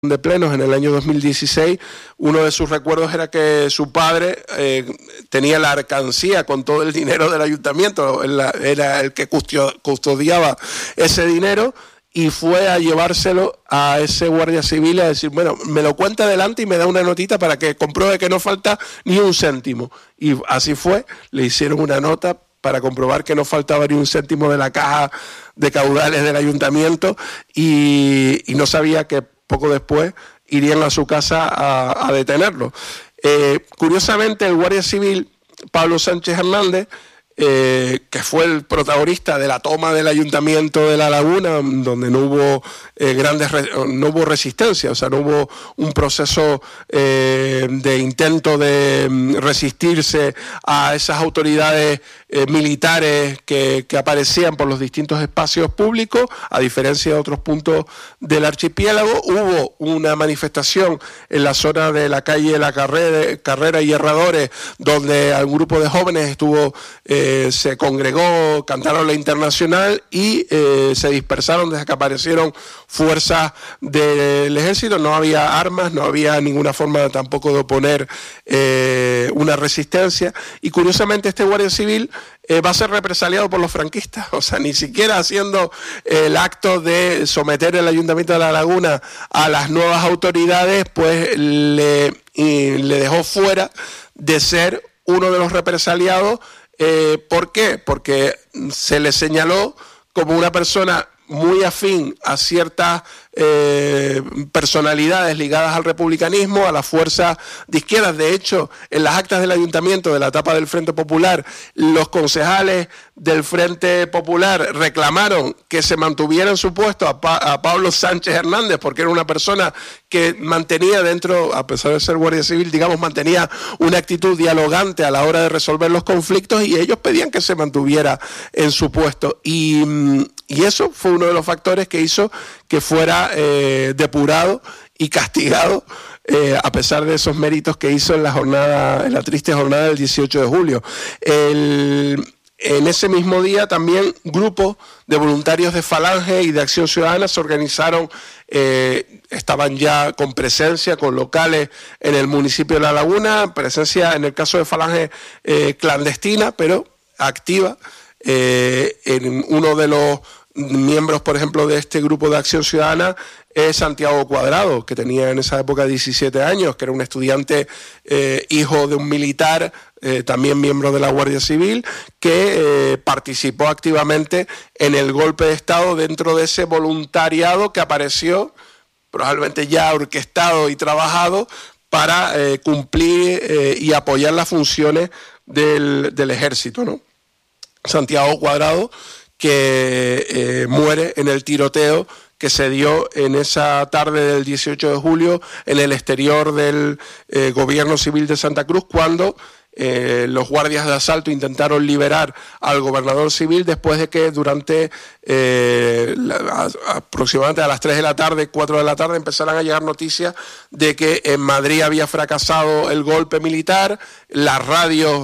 de plenos en el año 2016, uno de sus recuerdos era que su padre tenía la alcancía con todo el dinero del ayuntamiento, era el que custodiaba ese dinero, y fue a llevárselo a ese guardia civil a decir, bueno, me lo cuenta adelante y me da una notita para que compruebe que no falta ni un céntimo. Y así fue, le hicieron una nota para comprobar que no faltaba ni un céntimo de la caja de caudales del ayuntamiento, y no sabía que poco después irían a su casa a detenerlo. Curiosamente, el guardia civil Pablo Sánchez Hernández, que fue el protagonista de la toma del ayuntamiento de La Laguna, donde no hubo no hubo resistencia, o sea, no hubo un proceso de intento de resistirse a esas autoridades militares que aparecían por los distintos espacios públicos, a diferencia de otros puntos del archipiélago. Hubo una manifestación en la zona de la calle La Carrera y Herradores, donde un grupo de jóvenes se congregó, cantaron la Internacional y se dispersaron desde que aparecieron fuerzas del ejército. No había armas, no había ninguna forma tampoco de oponer una resistencia, y curiosamente este guardia civil va a ser represaliado por los franquistas, o sea, ni siquiera haciendo el acto de someter el ayuntamiento de La Laguna a las nuevas autoridades, pues le dejó fuera de ser uno de los represaliados. ¿Por qué? Porque se le señaló como una persona muy afín a ciertas personalidades ligadas al republicanismo, a la fuerza de izquierdas. De hecho, en las actas del ayuntamiento de la etapa del Frente Popular, los concejales del Frente Popular reclamaron que se mantuviera en su puesto a Pablo Sánchez Hernández, porque era una persona que mantenía dentro, a pesar de ser guardia civil, digamos, mantenía una actitud dialogante a la hora de resolver los conflictos, y ellos pedían que se mantuviera en su puesto. Y eso fue uno de los factores que hizo que fuera depurado y castigado, a pesar de esos méritos que hizo en la triste jornada del 18 de julio. En ese mismo día también grupos de voluntarios de Falange y de Acción Ciudadana se organizaron, estaban ya con presencia, con locales en el municipio de La Laguna, presencia en el caso de Falange clandestina, pero activa. En uno de los miembros, por ejemplo, de este grupo de Acción Ciudadana es Santiago Cuadrado, que tenía en esa época 17 años, que era un estudiante hijo de un militar, también miembro de la Guardia Civil, que participó activamente en el golpe de Estado dentro de ese voluntariado que apareció, probablemente ya orquestado y trabajado, para cumplir y apoyar las funciones del ejército, ¿no? Santiago Cuadrado, que muere en el tiroteo que se dio en esa tarde del 18 de julio en el exterior del gobierno civil de Santa Cruz, cuando los guardias de asalto intentaron liberar al gobernador civil, después de que durante aproximadamente a las 3 de la tarde, 4 de la tarde, empezaran a llegar noticias de que en Madrid había fracasado el golpe militar. Las radios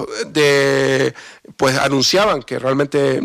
pues anunciaban que realmente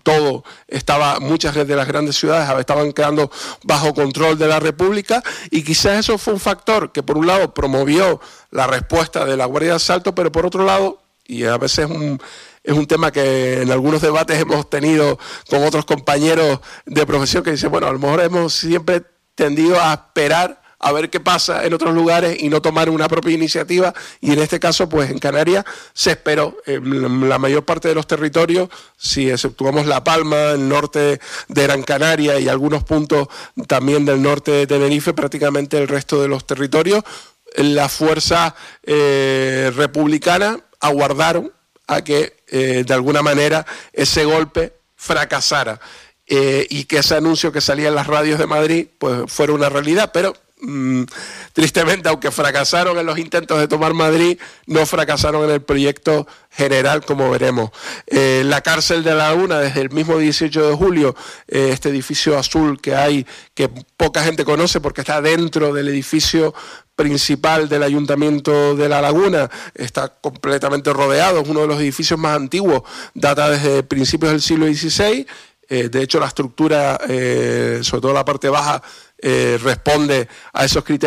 muchas de las grandes ciudades estaban quedando bajo control de la República, y quizás eso fue un factor que por un lado promovió la respuesta de la Guardia de Asalto, pero por otro lado, y a veces es un tema que en algunos debates hemos tenido con otros compañeros de profesión, que dicen, bueno, a lo mejor hemos siempre tendido a esperar a ver qué pasa en otros lugares y no tomar una propia iniciativa, y en este caso, pues en Canarias se esperó. En la mayor parte de los territorios, si exceptuamos La Palma, el norte de Gran Canaria y algunos puntos también del norte de Tenerife, prácticamente el resto de los territorios, las fuerzas republicanas aguardaron a que de alguna manera ese golpe fracasara, y que ese anuncio que salía en las radios de Madrid pues fuera una realidad. Pero tristemente, aunque fracasaron en los intentos de tomar Madrid, no fracasaron en el proyecto general, como veremos. La cárcel de La Laguna, desde el mismo 18 de julio, este edificio azul que hay, que poca gente conoce porque está dentro del edificio principal del Ayuntamiento de La Laguna, está completamente rodeado, es uno de los edificios más antiguos, data desde principios del siglo XVI. De hecho, la estructura, sobre todo la parte baja, responde a esos criterios